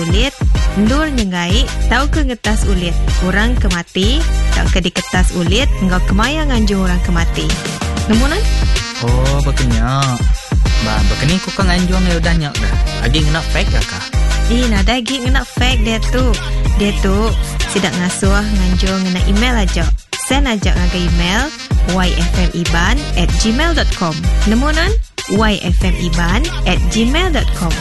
ulit, ndur nyengai, tau ke ngetas ulit, orang kemati, tau ke di kertas ulit, engkau kemayang anjung orang kemati. Nemunan? Oh, berkenyak. Berkeni ku kang anjung yang udah nyak dah. Agi kena fake dah kah? Nada lagi kena fake dia tu. Dia tu sidak ngasuh nganjung ngena email aja. Send aja ngaga email yfmiban@gmail.com. Nemunan? yfmiban@gmail.com.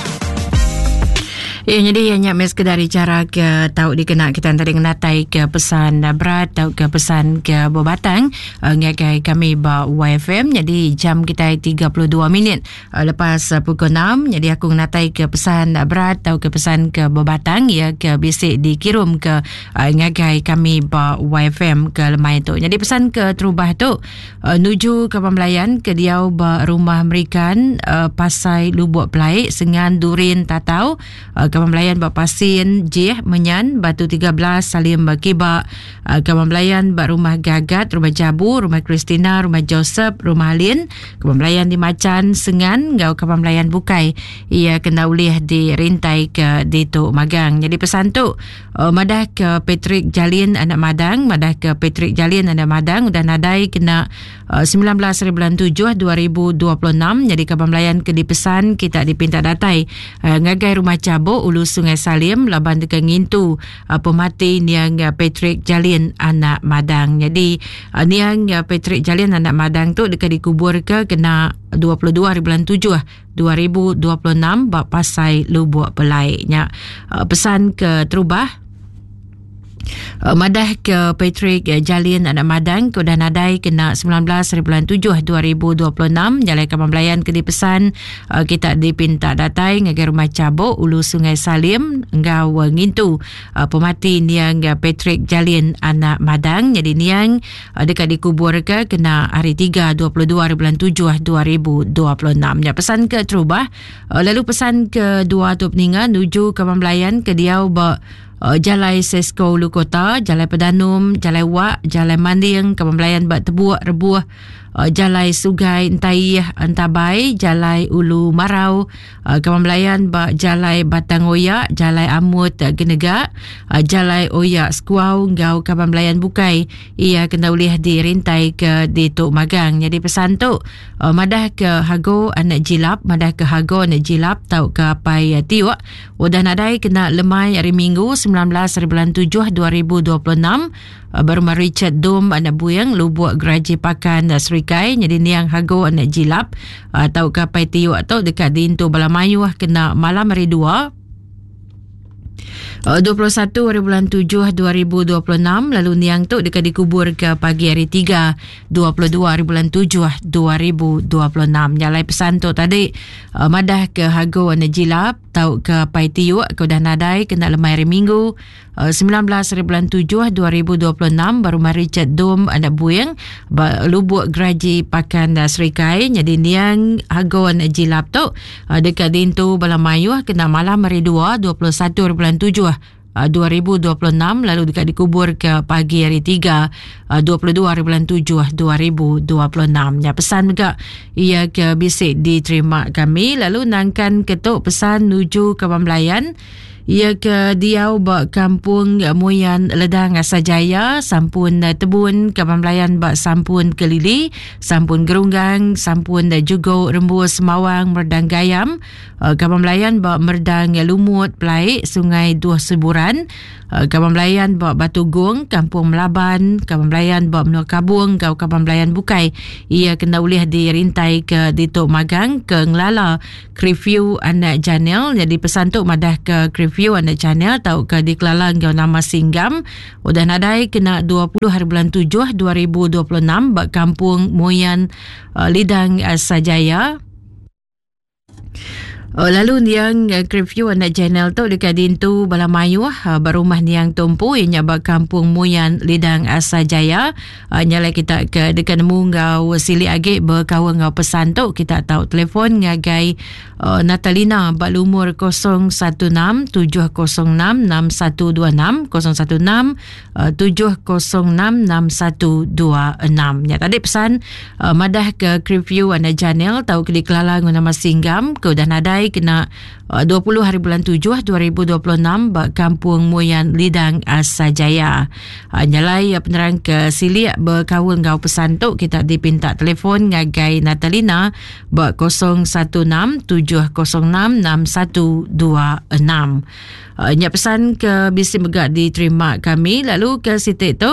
Jadi hanya sekadar cara ke tahu dikena kita antara ngenatai ke pesan berat atau ke pesan ke bobatang ngagai kami ba YFM. Jadi jam kita 32 minit lepas pukul 6. Jadi aku ngenatai ke pesan berat atau ke pesan ke bobatang ya ke bisik dikirim ke ngagai kami ba YFM ke lemai tu. Jadi pesan ke terubah tu nuju ke pembelayan ke diau ba rumah Amerikan pasai lubuk pelai sengan durin tatau Kepembelayan Bak Pasin Jih Menyan Batu 13 Salim Bakiba Kepembelayan Bak Rumah Gagat Rumah Jabu Rumah Kristina Rumah Joseph Rumah Lin Kepembelayan di Macan Sengan Gau Kepembelayan Bukai ia kena ulih di rintai ke di Tok Magang. Jadi pesan tu madah ke Patrick Jalin anak Madang, madah ke Patrick Jalin anak Madang dan nadai kena 19/7/2026. Jadi kepembelayan ke dipesan kita dipinta datai ngagai Rumah Cabuk Ulu Sungai Salim laban dekat ngintu pemati niang Patrick Jalin anak Madang. Jadi niang Patrick Jalin anak Madang tu dekat dikubur ke kena 22/7/2026 bab pasai lubuk pelai nya. Pesan ke terubah madah ke Patrick Jalin anak Madang ko dah nadai kena 19/7/2026 jalai kepembelayan ke dipesan kita dipinta datai ngagai Rumah Cabuk Ulu Sungai Salim ngau ngintu pemati niang Patrick Jalin anak Madang. Jadi niang dekat dikubur ke kena hari 3 22/7/2026 ya. Pesan ke terubah lalu pesan ke dua tu peninga nuju kepembelayan ke diau ba Jalai Sesko Ulu Kota, Jalai Pedanum, Jalai Wak, Jalai Manding, Kepembelayan Bak Tebuak Rebuah, Jalai Sugai Entai Entabai, Jalai Ulu Marau, Kepembelayan Bak Jalai Batang Oyak, Jalai Amut Genegak, Jalai Oyak Skuau Ngau Kepembelayan Bukai ia kena ulih di rintai ke di Tok Magang. Jadi pesan tu madah ke Hago anak Jilap, madah ke Hago anak Jilap tau ke Pai Tiwak udah nadai kena lemai hari Minggu 19/7/2026 Berumah Richard Dom anak Buyang Lubuk Geraji Pakan Serikai. Jadi niang Hago anak Jilap tau ke Pai Tiwak tau dekat Dintu Balamayu kena malam hari 2 21/7/2026 lalu niang tu dekat dikubur ke pagi hari 3 22/7/2026. Jalai pesan tu tadi madah ke Hago anak Jilap tau ke Pai Tiwak kau dah nadai kena lemai hari Minggu 19/7/2026 Berumah Richard Dom anak Buyang Lubuk Geraji Pakan Serikai. Jadi niang Hago anak Jilap tu dekat Dintu Balamayu kena malam hari 2 21/7/2026 lalu dekat dikubur ke pagi hari 3 22/7/2026 ya. Pesan juga ia ke bisik diterima kami lalu nangkan ketuk pesan nuju ke pembelayan ia ke diau bak kampung Muyan Ledang Asajaya sampun tebun kepembelayan bak sampun Kelili sampun Gerunggang sampun Jugo Rembus Semawang Merdang Gayam kepembelayan bak Merdang Lumut Pelai Sungai Dua Seburan kepembelayan bak Batu Gung Kampung Melaban kepembelayan bak Menua Kabung Gau kepembelayan Bukai ia kena ulih di rintai ke di Tok Magang ke Ngelala Kriview anak Janel. Jadi pesan tu madah ke Kriview anak Janel tau ke di Kelalang Gau nama Singgam udah nadai kena 20/7/2026 bak Kampung Muyan Lidang Sajaya. Lalu niang Kriview anak Janel tu dekat Dintu Balamayu berumah niang Tumpu ianya bak Kampung Muyan Lidang Asajaya. Nyala kita ke dekat nemu ngau sili agik berkawan ngau pesan tu kita tahu telefon ngagai Natalina bak lumur 016-706-6126 016-706-6126 ya. Tadi pesan madah ke Kriview anak Janel tahu ke di Kelalang nama Singgam ke udah nadai nadai kena 20 hari bulan 7 2026 bak Kampung Muyan Lidang Asajaya. Nyalai penerang ke Silik berkawal ngau pesan tu kita dipinta telefon ngagai Natalina bak 016 706 6126. Nyak pesan ke bisi megak diterima kami. Lalu ke sitik tu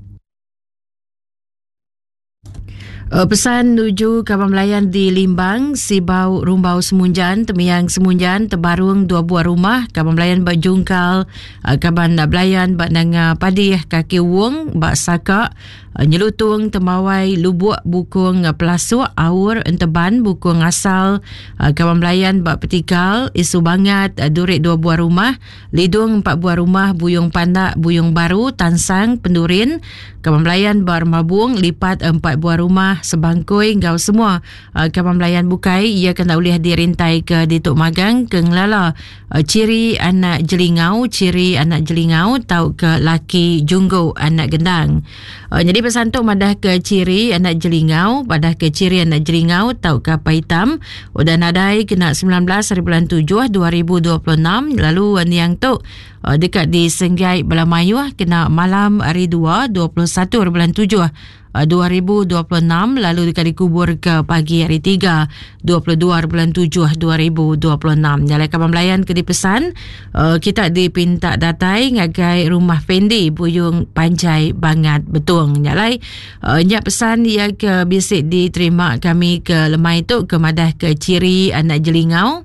pesan nuju Kaban Melayan di Limbang, Sibau Rumbau Semunjan, Temiang Semunjan, Tebarung 2 buah rumah, Kaban Melayan bak Jungkal, Kaban Melayan bak Nanga Padih, Kaki Wong, bak Sakak, Nyelutung, Temawai, Lubuk, Bukung Pelasuk, Aur, Enteban, Bukung Asal, Kaban Melayan bak Petikal, Isu Bangat, Durik 2 buah rumah, Lidung 4 buah rumah, Buyung Pandak, Buyung Baru, Tansang, Pendurin, Kaban Melayan bak Remabung, Lipat 4 buah rumah, Sebangkoi, Ngau semua. Kaban Melayan Bukai, ia kena boleh dirintai ke Dituk Magang, ke Ngelala. Ciri anak Jelingau, ciri anak Jelingau, tau ke Laki Junggo, anak Gendang. Jadi pesan tu madah ke ciri anak Jelingau, padah ke ciri anak Jelingau, tau ke apa hitam. Udah nadai kena 19 hari bulan 7 2026. Lalu yang tu dekat di Senggai Balamayuh kena malam hari 2 21 hari bulan 7 2026. Lalu dekat dikubur ke pagi hari 3 22 hari bulan 7 2026. Nyalai Kaban Melayan ke dipesan kita dipinta datai ngagai rumah Fendi Buyung Panjai Bangat Betung. Nyalai nyak pesan ia ke bisik diterima kami ke lemai tu ke madah ke ciri anak Jelingau.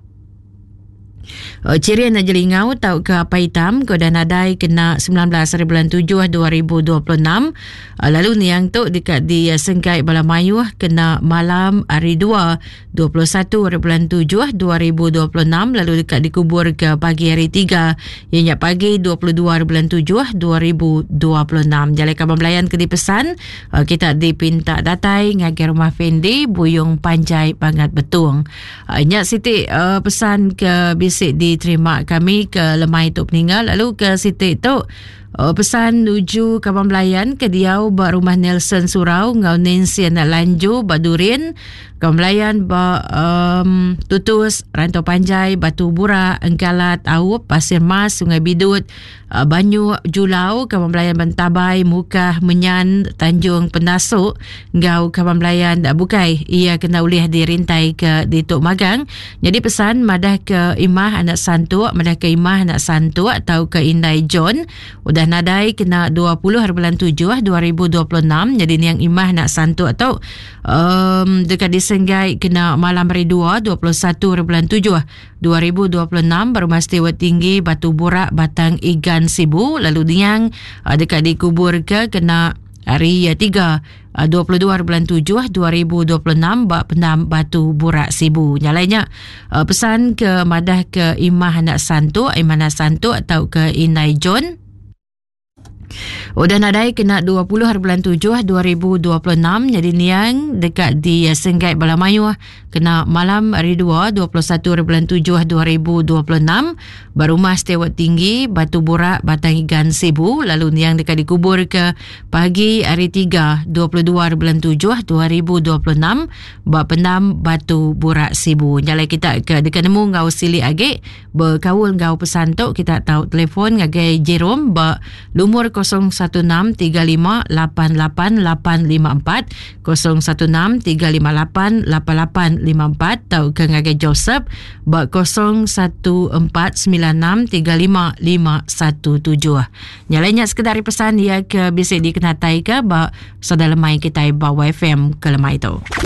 Ciri anak Jelingau tau ke apa hitam ke dan nadai kena 19 hari bulan 7 2026. Lalu ni yang tu dekat di Sengkai Balamayuh kena malam hari 2 21 hari bulan 7 2026. Lalu dekat dikubur ke pagi hari 3 ianya pagi 22 hari bulan 7 2026. Jalai Kaban Melayan ke dipesan kita dipinta datai ngagai rumah Fendi Buyung Panjai Bangat Betung. Nyak Siti pesan ke bisik diterima kami ke lemai tu peninggal. Lalu ke sitik tu pesan nuju Kaban Melayan ke Diau bak rumah Nelson Surau ngau Nancy anak Lanju Badurin. Kaban Melayan bak Tutus Rantau Panjai Batu Bura Engkalat Aup Pasir Mas Sungai Bidut Banyu Julau. Kaban Melayan Bantabai Mukah Menyan Tanjung Pendasuk ngau Kaban Melayan Bukai ia kena ulih dirintai ke Dituk Magang. Jadi pesan madah ke Imah anak Santuk, madah ke Imah anak Santuk atau ke Indai John. Udah nadai kena 20 hari bulan 7 2026. Jadi ni yang Imah anak Santuk atau dekat di Senggai kena malam hari 2 21 hari bulan 7 2026. Berumah Setewa Tinggi Batu Burak Batang Igan Sibu. Lalu diang dekat dikubur ke kena hari 3 22 hari bulan 7 2026 bak Pendam Batu Burak Sibu. Nyalainya pesan ke madah ke Imah anak Santuk, Imah anak Santuk atau ke Inai John. Udah nadai kena 20 hari bulan 7 2026. Jadi niang dekat di Senggai Balamayuh kena malam hari 2 21 hari bulan 7 2026. Berumah Setewa Tinggi Batu Burak Batang Igan Sibu. Lalu niang dekat dikubur ke pagi hari 3 22 hari bulan 7 2026 bak Pendam Batu Burak Sibu. Nyalai kita ke dekat nemu ngau Silik Agik berkawul ngau pesan tu kita tahu telefon ngagai Jerome bak lumur 0163588854 0163588854 atau ke ngagai Joseph bak 0149635517. Nyalainya sekedar pesan ia ke bisik dikenatai ke bak saudara lemai kita bak YFM ke lemai tu.